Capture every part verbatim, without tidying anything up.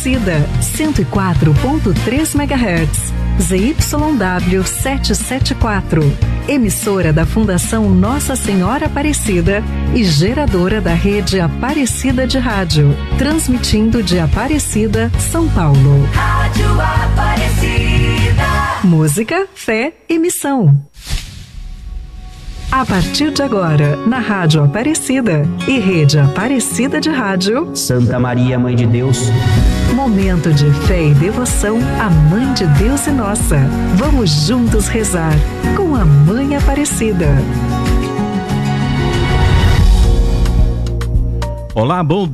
Aparecida, cento e quatro ponto três megahertz. Z Y W setecentos e setenta e quatro, emissora da Fundação Nossa Senhora Aparecida e geradora da rede Aparecida de Rádio, transmitindo de Aparecida, São Paulo. Rádio Aparecida. Música, fé e missão. A partir de agora, na Rádio Aparecida e rede Aparecida de Rádio, Santa Maria, Mãe de Deus. Momento de fé e devoção à Mãe de Deus e nossa. Vamos juntos rezar com a Mãe Aparecida. Olá, bom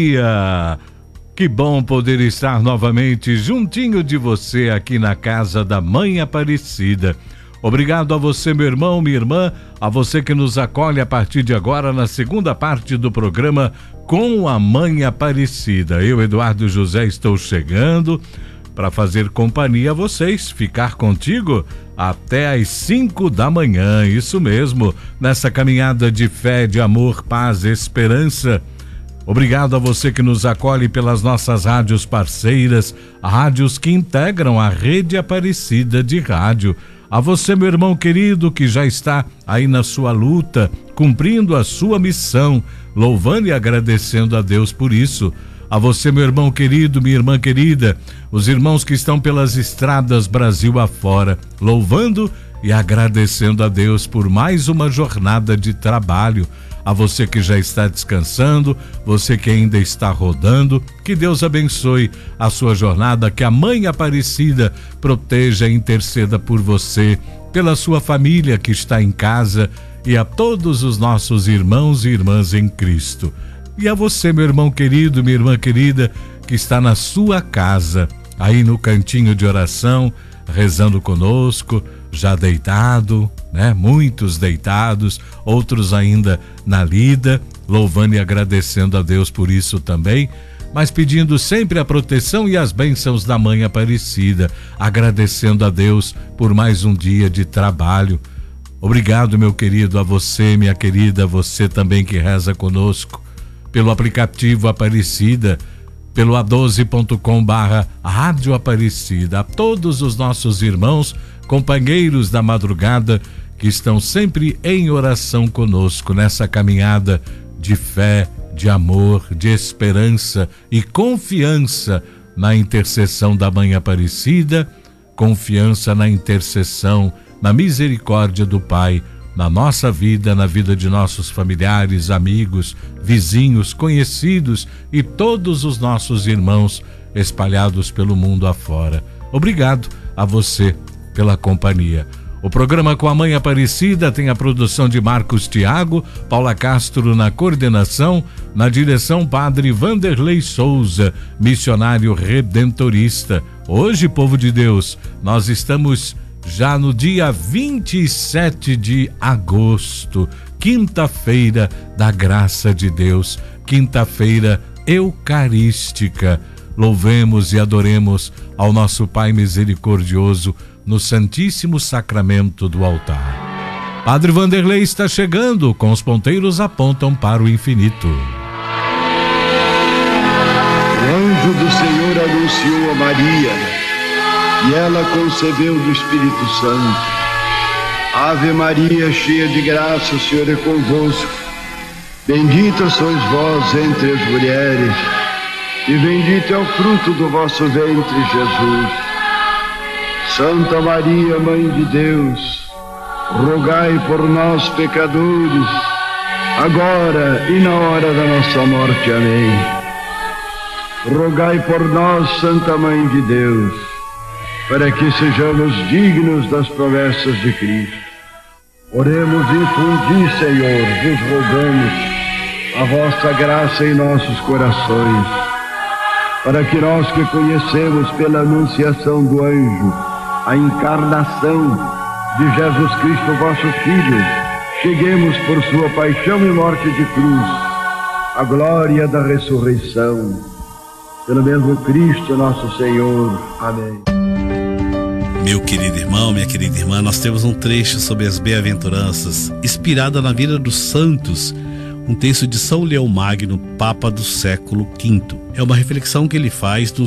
dia! Que bom poder estar novamente juntinho de você aqui na casa da Mãe Aparecida. Obrigado a você, meu irmão, minha irmã, a você que nos acolhe a partir de agora na segunda parte do programa Com a Mãe Aparecida. Eu, Eduardo José, estou chegando para fazer companhia a vocês, ficar contigo até às cinco da manhã, isso mesmo, nessa caminhada de fé, de amor, paz, esperança. Obrigado a você que nos acolhe pelas nossas rádios parceiras, rádios que integram a rede Aparecida de Rádio. A você, meu irmão querido, que já está aí na sua luta, cumprindo a sua missão, louvando e agradecendo a Deus por isso. A você, meu irmão querido, minha irmã querida, os irmãos que estão pelas estradas Brasil afora, louvando e agradecendo a Deus por mais uma jornada de trabalho. A você que já está descansando, você que ainda está rodando, que Deus abençoe a sua jornada, que a Mãe Aparecida proteja e interceda por você, pela sua família que está em casa e a todos os nossos irmãos e irmãs em Cristo. E a você, meu irmão querido, minha irmã querida, que está na sua casa, aí no cantinho de oração, rezando conosco, já deitado, né? Muitos deitados, outros ainda na lida, louvando e agradecendo a Deus por isso também, mas pedindo sempre a proteção e as bênçãos da Mãe Aparecida, agradecendo a Deus por mais um dia de trabalho. Obrigado, meu querido, a você, minha querida, você também que reza conosco, pelo aplicativo Aparecida, pelo a doze ponto com barra Rádio Aparecida, a todos os nossos irmãos, companheiros da madrugada que estão sempre em oração conosco nessa caminhada de fé, de amor, de esperança e confiança na intercessão da Mãe Aparecida, confiança na intercessão, na misericórdia do Pai, na nossa vida, na vida de nossos familiares, amigos, vizinhos, conhecidos e todos os nossos irmãos espalhados pelo mundo afora. Obrigado a você pela companhia. O programa Com a Mãe Aparecida tem a produção de Marcos Tiago, Paula Castro na coordenação, na direção Padre Vanderlei Souza, missionário redentorista. Hoje, povo de Deus, nós estamos já no dia vinte e sete de agosto, quinta-feira da graça de Deus, quinta-feira eucarística. Louvemos e adoremos ao nosso Pai misericordioso no Santíssimo Sacramento do altar. Padre Vanderlei está chegando, com os ponteiros apontam para o infinito. O anjo do Senhor anunciou a Maria, e ela concebeu do Espírito Santo. Ave Maria, cheia de graça, o Senhor é convosco. Bendita sois vós entre as mulheres, e bendito é o fruto do vosso ventre, Jesus. Santa Maria, Mãe de Deus, rogai por nós, pecadores, agora e na hora da nossa morte. Amém. Rogai por nós, Santa Mãe de Deus, para que sejamos dignos das promessas de Cristo. Oremos, infundi, Senhor, vos rogamos a vossa graça em nossos corações, para que nós que conhecemos pela anunciação do anjo a encarnação de Jesus Cristo, vosso Filho, cheguemos por sua paixão e morte de cruz à glória da ressurreição. Pelo mesmo Cristo nosso Senhor. Amém. Meu querido irmão, minha querida irmã, nós temos um trecho sobre as bem-aventuranças, inspirada na vida dos santos, um texto de São Leão Magno, Papa do século quinto. É uma reflexão que ele faz dos